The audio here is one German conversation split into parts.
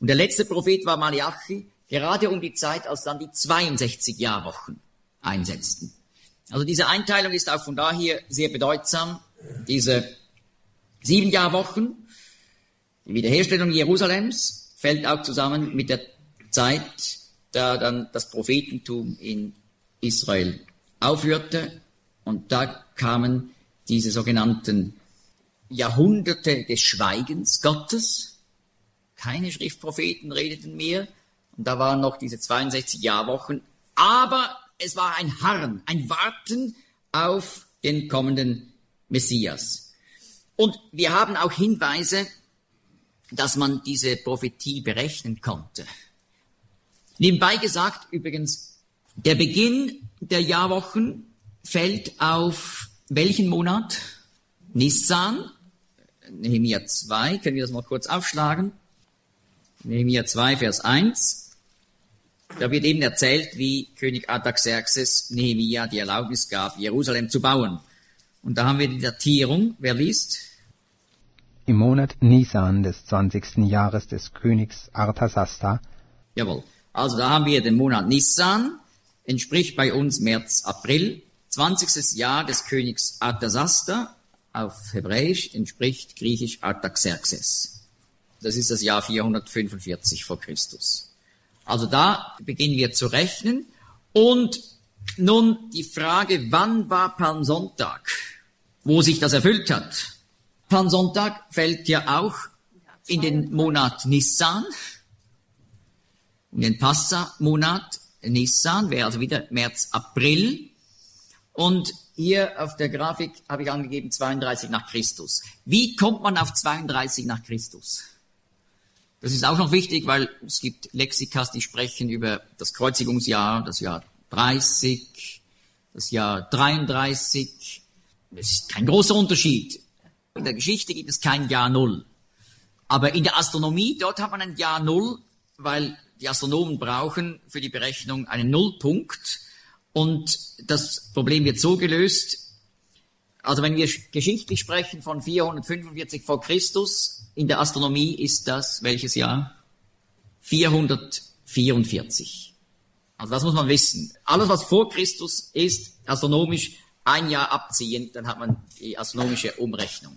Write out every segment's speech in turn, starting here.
Und der letzte Prophet war Malachi, gerade um die Zeit, als dann die 62 Jahrwochen einsetzten. Also diese Einteilung ist auch von daher sehr bedeutsam. Diese 7 Jahrwochen, die Wiederherstellung Jerusalems, fällt auch zusammen mit der Zeit, da dann das Prophetentum in Israel aufhörte. Und da kamen diese sogenannten Jahrhunderte des Schweigens Gottes. Keine Schriftpropheten redeten mehr. Und da waren noch diese 62 Jahrwochen. Aber es war ein Harren, ein Warten auf den kommenden Messias. Und wir haben auch Hinweise, dass man diese Prophetie berechnen konnte. Nebenbei gesagt, übrigens, der Beginn der Jahrwochen fällt auf welchen Monat? Nissan, Nehemia 2, können wir das mal kurz aufschlagen? Nehemia 2, Vers 1. Da wird eben erzählt, wie König Artaxerxes Nehemia die Erlaubnis gab, Jerusalem zu bauen. Und da haben wir die Datierung. Wer liest? Im Monat Nisan des 20. Jahres des Königs Artasasta. Jawohl. Also da haben wir den Monat Nisan, entspricht bei uns März, April. 20. Jahr des Königs Artasasta, auf Hebräisch entspricht griechisch Artaxerxes. Das ist das Jahr 445 vor Christus. Also da beginnen wir zu rechnen. Und nun die Frage, wann war Palmsonntag, wo sich das erfüllt hat? Palmsonntag fällt ja auch in den Monat Nissan, in den Passa-Monat Nissan, wäre also wieder März, April. Und hier auf der Grafik habe ich angegeben 32 nach Christus. Wie kommt man auf 32 nach Christus? Das ist auch noch wichtig, weil es gibt Lexikas, die sprechen über das Kreuzigungsjahr, das Jahr 30, das Jahr 33. Das ist kein großer Unterschied. In der Geschichte gibt es kein Jahr Null. Aber in der Astronomie, dort hat man ein Jahr Null, weil die Astronomen brauchen für die Berechnung einen Nullpunkt. Und das Problem wird so gelöst, also wenn wir geschichtlich sprechen von 445 vor Christus, in der Astronomie ist das welches Jahr? 444. Also das muss man wissen. Alles, was vor Christus ist, astronomisch ein Jahr abziehen, dann hat man die astronomische Umrechnung.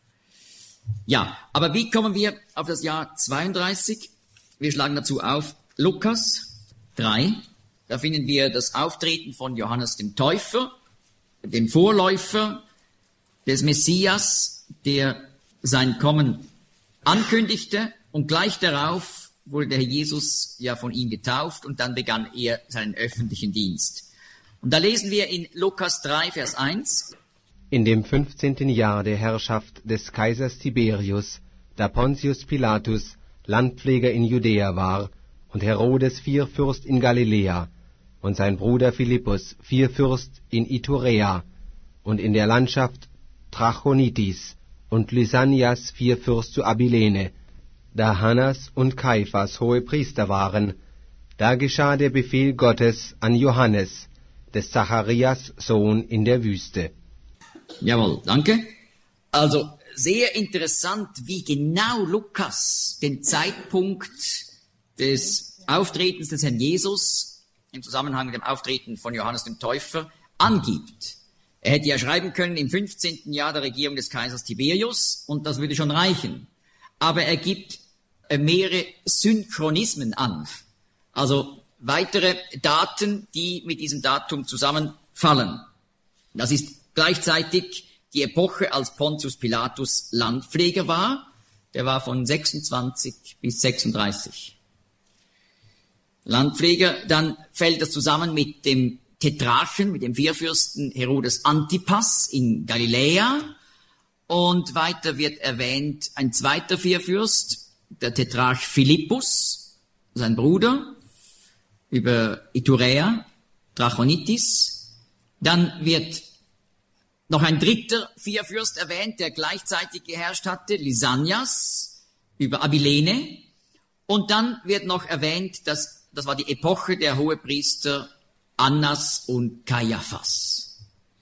Ja, aber wie kommen wir auf das Jahr 32? Wir schlagen dazu auf Lukas 3. Da finden wir das Auftreten von Johannes dem Täufer, dem Vorläufer des Messias, der sein Kommen ankündigte, und gleich darauf wurde der Herr Jesus ja von ihm getauft und dann begann er seinen öffentlichen Dienst. Und da lesen wir in Lukas 3, Vers 1. In dem 15. Jahr der Herrschaft des Kaisers Tiberius, da Pontius Pilatus Landpfleger in Judäa war und Herodes Vierfürst in Galiläa und sein Bruder Philippus Vierfürst in Iturea und in der Landschaft Trachonitis und Lysanias Vierfürst zu Abilene, da Hannas und Kaiphas hohe Priester waren, da geschah der Befehl Gottes an Johannes, des Zacharias Sohn, in der Wüste. Jawohl, danke. Also sehr interessant, wie genau Lukas den Zeitpunkt des Auftretens des Herrn Jesus im Zusammenhang mit dem Auftreten von Johannes dem Täufer angibt. Er hätte ja schreiben können im 15. Jahr der Regierung des Kaisers Tiberius, und das würde schon reichen. Aber er gibt mehrere Synchronismen an, also weitere Daten, die mit diesem Datum zusammenfallen. Das ist gleichzeitig die Epoche, als Pontius Pilatus Landpfleger war. Der war von 26 bis 36. Landpfleger, dann fällt das zusammen mit dem Tetrarchen, mit dem Vierfürsten Herodes Antipas in Galiläa. Und weiter wird erwähnt ein zweiter Vierfürst, der Tetrarch Philippus, sein Bruder, über Iturea, Trachonitis. Dann wird noch ein dritter Vierfürst erwähnt, der gleichzeitig geherrscht hatte, Lysanias, über Abilene. Und dann wird noch erwähnt, das war die Epoche der Hohepriester Annas und Kaiaphas.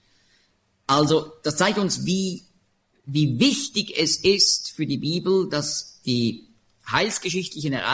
Also das zeigt uns, wie wichtig es ist für die Bibel, dass die heilsgeschichtlichen Ereignisse